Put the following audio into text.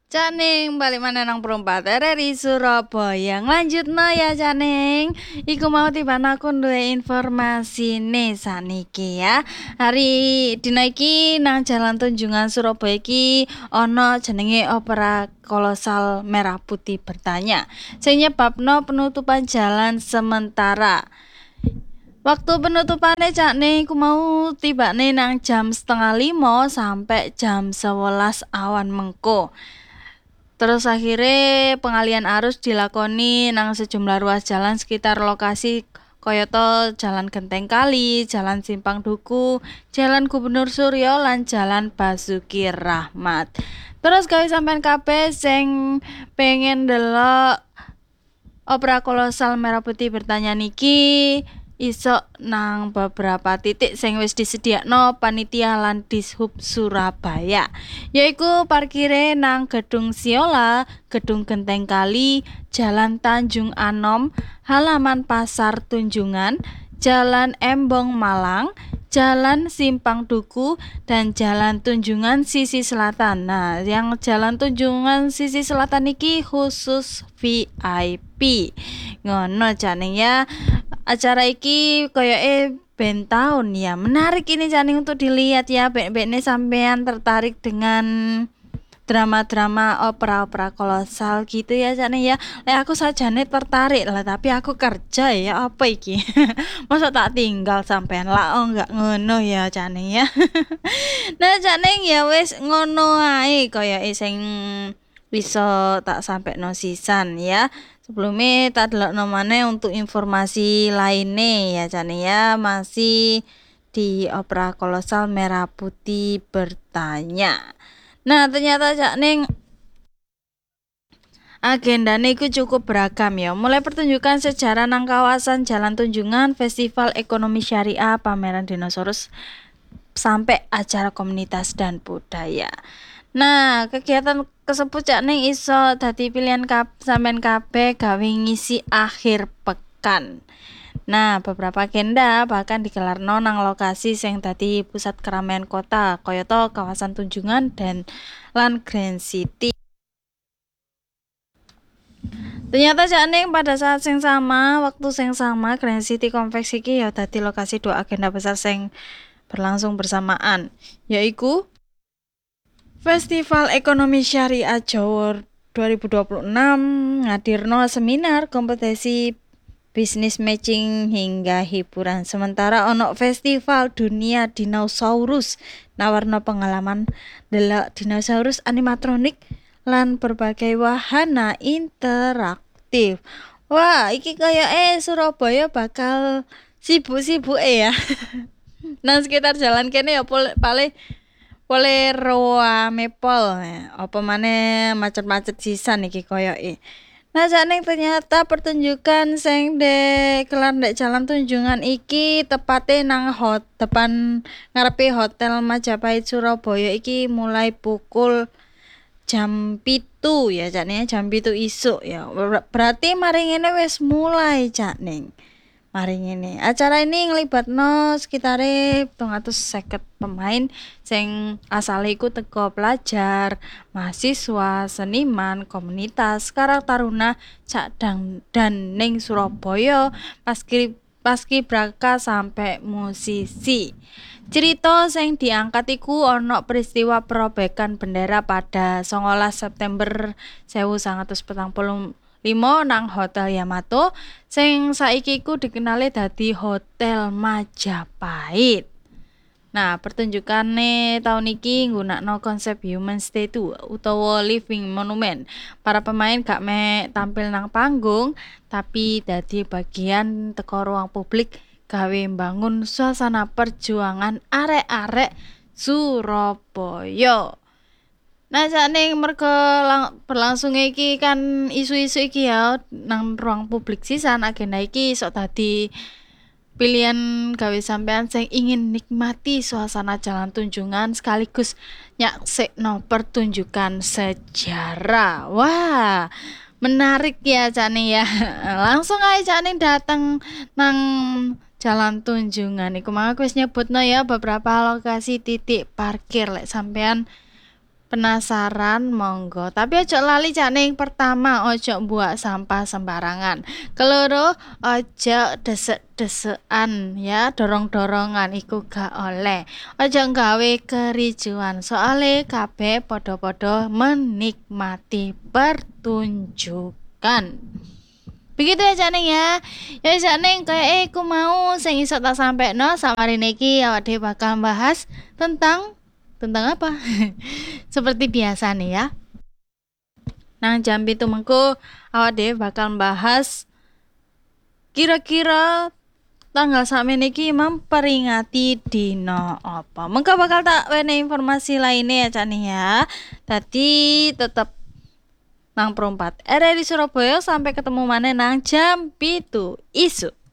Caning balik mana nang perumpat RRI Surabaya nglanjutno ya Caning. Iku mau tiba aku duwe informasi nih saniki ya. Hari dina iki nang Jalan Tunjungan Surabaya iki ana jenenge Opera Kolosal Merah Putih Bertanya sing nyebabno penutupan jalan sementara. Waktu penutupannya cak nih, aku mau tiba nih nang jam setengah 5 sampai jam 11 awan mengko. Terus akhirnya pengalian arus dilakoni nang sejumlah ruas jalan sekitar lokasi kayata Jalan Genteng Kali, Jalan Simpang Duku, Jalan Gubernur Suryo lan Jalan Basuki Rahmat. Terus gawe sampean kabeh sing pengen delok Opera Kolosal Merah Putih Bertanya niki iso nang beberapa titik sing wis disediakno panitia lan Dishub Surabaya, yaiku parkire nang Gedung Siola, Gedung Genteng Kali, Jalan Tanjung Anom, halaman Pasar Tunjungan, Jalan Embong Malang, Jalan Simpang Duku, dan Jalan Tunjungan sisi selatan. Nah, yang Jalan Tunjungan sisi selatan iki khusus VIP. Ngono janing ya. Acara iki koyoke ben tahun ya. Menarik ini janing untuk dilihat ya. Ben-bene sampean tertarik dengan drama-drama opera-opera kolosal gitu ya janing ya. Aku sajane tertarik lah, tapi aku kerja ya apa iki. Masa tak tinggal sampean lah, oh enggak ngono ya janing ya. Nah janing ya wis ngono ae koyoke sing bisa tak sampai no sisan ya. Sebelumnya tak delokno maneh untuk informasi lainnya ya Jane ya, masih di Opera Kolosal Merah Putih Bertanya. Nah ternyata Cak Ning agendane iku cukup beragam ya. Mulai pertunjukan sejarah nang kawasan Jalan Tunjungan, Festival Ekonomi Syariah, pameran dinosaurus sampai acara komunitas dan budaya. Nah, kegiatan kesebut cak ning iso dadi pilihan sampean kabeh gawe ngisi akhir pekan. Nah, beberapa agenda bahkan digelar nang lokasi sing dadi pusat keramaian kota, kayata kawasan Tunjungan dan lan Grand City. Ternyata cak ning pada saat sing sama, waktu sing sama, Grand City Complex iki ya dadi lokasi dua agenda besar sing berlangsung bersamaan, yaiku Festival Ekonomi Syariah Jawa 2026 ngadirno seminar, kompetisi bisnis matching hingga hiburan. Sementara ono Festival Dunia Dinosaurus nawarno pengalaman delok dinosaurus animatronik lan berbagai wahana interaktif. Wah, iki kayak Surabaya bakal sibuk-sibuk ya. Nang sekitar jalan kene ya paling boleh roa mepol ya. Apa maneh macet-macet sisan iki koyoke. Nah janing ternyata pertunjukan sing kelar ndek Jalan Tunjungan iki tepate nang depan ngarepe Hotel Majapahit Surabaya iki mulai pukul jam 7 ya jane jam 7 isuk ya. Berarti mari ngene wis mulai Cak Ning. Mari ngene. Acara ini nglibatno sekitare 250 pemain sing asale iku teko pelajar, mahasiswa, seniman, komunitas, Karang Taruna, Cakdang dan ning Surabaya, paski braka sampai musisi. Cerita sing diangkat iku ana peristiwa perobekan bendera pada 19 September 1945 nang Hotel Yamato sing saiki iku dikenali dadi Hotel Majapahit. Nah, pertunjukane tahun iki nggunakno konsep human statue utawa living monument. Para pemain gak mek tampil nang panggung, tapi dadi bagian teko ruang publik gawe mbangun suasana perjuangan arek-arek Surabaya. Nah, sakne merga berlangsung iki kan isu-isu iki ya nang ruang publik sisan agenda iki sok dadi pilihan gawe sampean sing ingin nikmati suasana Jalan Tunjungan sekaligus nyaksekno pertunjukan sejarah. Wah, menarik ya Cani ya. Langsung aja Cani datang nang Jalan Tunjungan iku mangko wis nyebutno ya beberapa lokasi titik parkir lek sampean Penasaran monggo, tapi ojo lali Cak Ning. Pertama, ojo buang sampah sembarangan. Keloro, ojo desek-desekan ya, dorong-dorongan iku gak oleh. Ojo gawe kericuan, soale kabeh padha-padha menikmati pertunjukan. Begitu ya Cak Ning ya. Ya Cak Ning kayak aku mau sing iso tak sampekno samarine iki awake dhewe bakal bahas tentang apa? Seperti biasa nih ya. Nang jam pitu mengko awak dhewe bakal bahas kira-kira tanggal sakmene iki memperingati dina apa. Mengko bakal tak wene informasi lainnya ya Cak Ning ya. Tadi tetep nang Pro 4 RRI Surabaya, sampai ketemu maneh nang jam pitu isu.